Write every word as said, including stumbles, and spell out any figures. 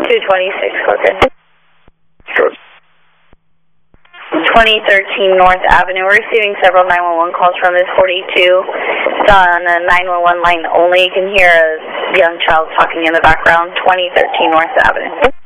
two twenty-six, Corcoran. Sure. twenty thirteen North Avenue. We're receiving several nine one one calls from this forty-two. It's on a nine one one line only. You can hear a young child talking in the background. twenty thirteen North Avenue.